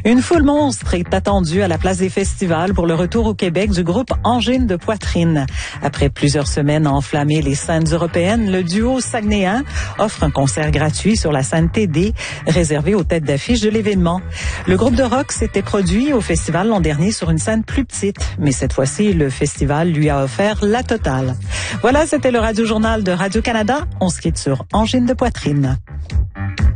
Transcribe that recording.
Une foule monstre est attendue à la place des festivals pour le retour au Québec du groupe Angine de Poitrine. Après plusieurs semaines à enflammer les scènes européennes, le duo saguenéen offre un concert gratuit sur la scène TD, réservé aux têtes d'affiche de l'événement. Le groupe de rock s'était produit au festival l'an dernier sur une scène plus petite, mais cette fois-ci, le festival lui a offert la totale. Voilà, c'était le Radio-Journal de Radio-Canada. On se quitte sur Angine de Poitrine.